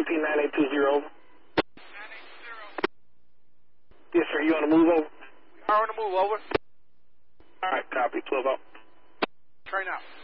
QP 9820 over. 980. Yes, sir. You on the move over? We are on the move, over. All right, copy. 12 out. Train out.